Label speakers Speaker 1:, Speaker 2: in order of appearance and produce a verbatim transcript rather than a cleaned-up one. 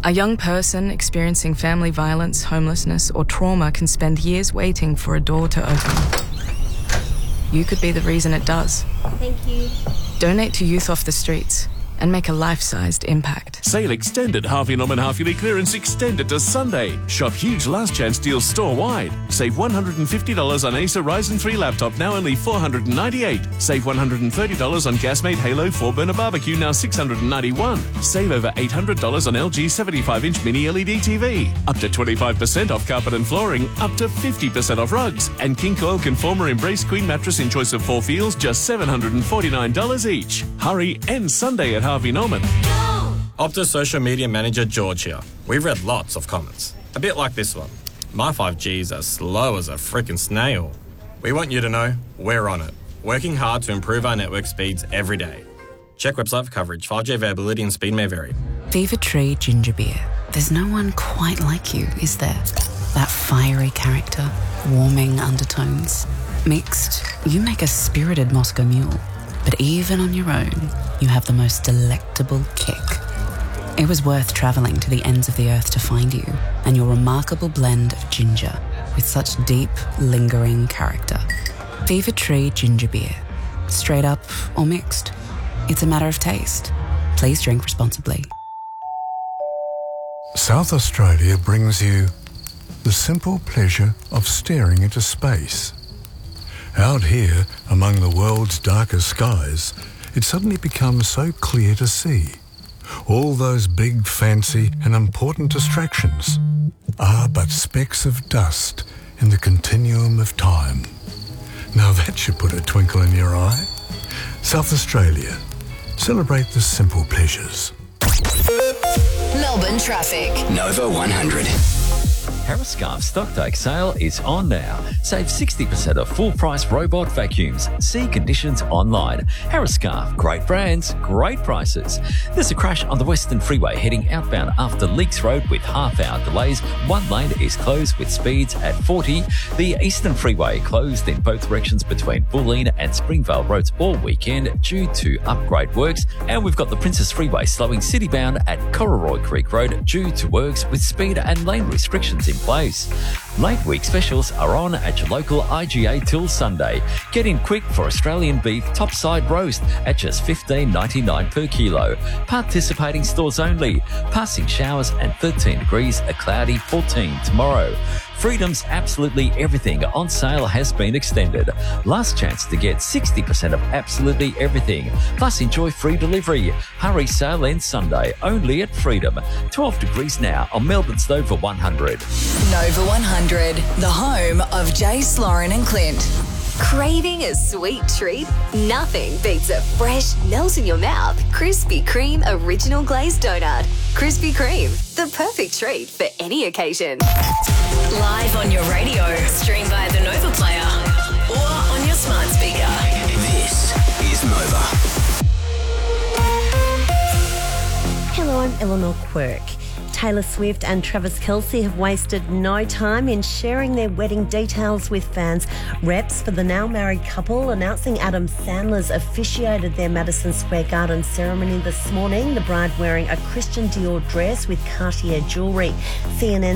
Speaker 1: A young person experiencing family violence, homelessness, or trauma can spend years waiting for a door to open. You could be the reason it does.
Speaker 2: Thank you.
Speaker 1: Donate to Youth Off the Streets and make a life-sized impact.
Speaker 3: Sale extended. Harvey Norman half-yearly clearance extended to Sunday. Shop huge last chance deals store-wide. Save one hundred fifty dollars on Acer Ryzen three laptop, now only four hundred ninety-eight dollars. Save one hundred thirty dollars on Gasmate Halo four-burner barbecue, now six hundred ninety-one dollars. Save over eight hundred dollars on L G seventy-five inch mini L E D T V. Up to twenty-five percent off carpet and flooring. Up to fifty percent off rugs. And King Coil Conformer Embrace Queen mattress in choice of four feels, just seven hundred forty-nine dollars each. Hurry, end Sunday at Harvey Norman.
Speaker 4: Optus social media manager George here. We've read lots of comments. A bit like this one. My five G is as slow as a frickin' snail. We want you to know we're on it. Working hard to improve our network speeds every day. Check website for coverage. five G availability and speed may vary.
Speaker 5: Fever Tree Ginger Beer. There's no one quite like you, is there? That fiery character, warming undertones. Mixed, you make a spirited Moscow Mule. But even on your own, you have the most delectable kick. It was worth travelling to the ends of the earth to find you, and your remarkable blend of ginger with such deep, lingering character. Fever Tree Ginger Beer. Straight up or mixed. It's a matter of taste. Please drink responsibly.
Speaker 6: South Australia brings you the simple pleasure of staring into space. Out here, among the world's darkest skies, it suddenly becomes so clear to see. All those big, fancy and important distractions are but specks of dust in the continuum of time. Now that should put a twinkle in your eye. South Australia. Celebrate the simple pleasures.
Speaker 7: Melbourne traffic.
Speaker 8: Nova one hundred.
Speaker 9: Harris Scarf Stocktake sale is on now. Save sixty percent off full-price robot vacuums. See conditions online. Harris Scarf, great brands, great prices. There's a crash on the Western Freeway heading outbound after Leaks Road with half-hour delays. One lane is closed with speeds at forty. The Eastern Freeway closed in both directions between Bulleen and Springvale Roads all weekend due to upgrade works. And we've got the Princess Freeway slowing citybound at Cororoy Creek Road due to works with speed and lane restrictions in place. Late week specials are on at your local I G A till Sunday. Get in quick for Australian beef topside roast at just fifteen ninety-nine per kilo. Participating stores only. Passing showers and thirteen degrees, a cloudy fourteen tomorrow. Freedom's absolutely everything on sale has been extended. Last chance to get sixty percent of absolutely everything. Plus enjoy free delivery. Hurry, sale ends Sunday only at Freedom. twelve degrees now on Melbourne's Nova one hundred.
Speaker 7: Nova one hundred, the home of Jace, Lauren and Clint.
Speaker 2: Craving a sweet treat? Nothing beats a fresh, melt-in-your-mouth Krispy Kreme original glazed donut. Krispy Kreme, the perfect treat for any occasion.
Speaker 7: Live on your radio, stream via the Nova Player, or on your smart speaker.
Speaker 8: This is Nova.
Speaker 10: Hello, I'm Eleanor Quirk. Taylor Swift and Travis Kelce have wasted no time in sharing their wedding details with fans. Reps for the now married couple announcing Adam Sandler's officiated their Madison Square Garden ceremony this morning. The bride wearing a Christian Dior dress with Cartier jewellery. C N N